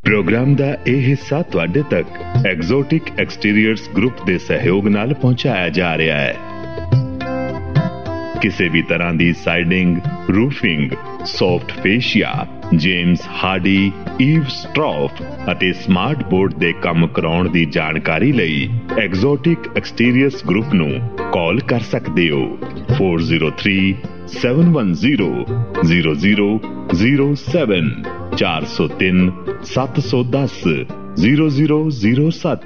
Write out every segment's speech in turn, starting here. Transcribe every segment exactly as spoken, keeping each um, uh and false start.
Programme का यह हिस्सा तुहाडे तक एग्जोटिक एक्सटीरियर्स ग्रुप के सहयोग नाल पहुंचाया जा रहा है। किसी भी तरह की siding, roofing, soft fascia, James Hardy, ewe स्ट्रॉफ अते स्मार्ट बोर्ड दे काम कराउण दी जानकारी लई एग्जोटिक एक्सटीरियर्स ग्रुप नू कॉल कर सकते हो four zero three seven one zero zero zero zero seven चार सौ तीन सत्त सौ दस जीरो जीरो जीरो सत्त।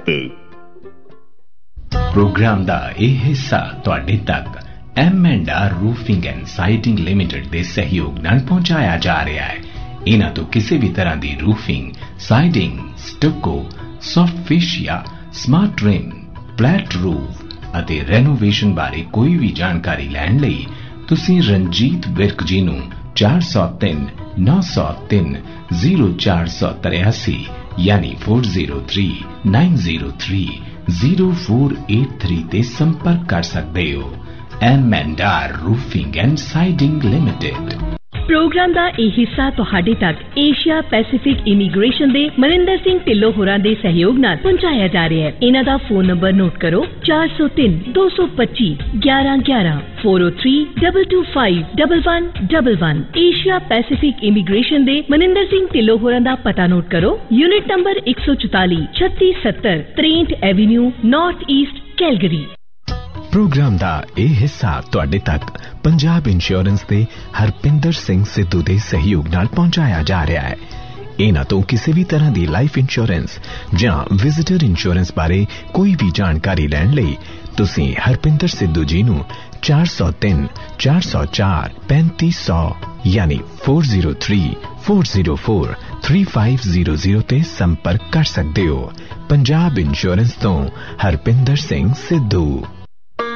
प्रोग्राम दा यह हिस्सा तुहाडे तक M and are roofing and siding limited दे सहयोग नाल पहुंचाया जा रहा है। इन्हां तो किसी भी तरह की roofing, siding, stucco, soft fascia, smart rim, flat roof अते रेनोवेशन बारे कोई भी जानकारी लैण लई तुसीं रंजीत विर्क जी नूं चार सौ तीन नौ सौ तीन जीरो चार सौ तिरासी यानी four zero three nine zero three zero four eight three ते संपर्क कर सकते हो। M and are roofing and siding limited. Programme का यह हिस्सा तुहाडे तक एशिया पैसिफिक इमीग्रेशन दे मनिंदर सिंह ढिल्लों होरां दे सहयोग नाल पहुंचाया जा रहा है। इन्हां दा फोन नंबर नोट करो चार सौ तीन दो सौ पच्ची ग्यारह ग्यारह four O three double two five double one double one. Asia Pacific immigration दे मनिंदर सिंह ढिल्लों होरां दा पता नोट करो। यूनिट नंबर एक सौ चौताली छत्तीस सत्तर त्रेंट Avenue north east Calgary. Programme का यह हिस्सा तुहाडे तक पंजाब इंश्योरेंस दे हरपिंदर सिंह सिद्धू दे सहयोग नाल पहुंचाया जा रहा है। इन्हां तो किसी भी तरह की लाइफ इंश्योरेंस जां विजिटर इंश्योरेंस बारे कोई भी जानकारी लैण लई तुसीं हरपिंदर सिद्धू जी नूं चार सौ तीन चार सौ चार पैंतीस सौ यानी four zero three four zero four three five zero zero ते संपर्क कर सकते हो। पंजाब इंश्योरेंस तो हरपिंदर सिंह सिद्धू।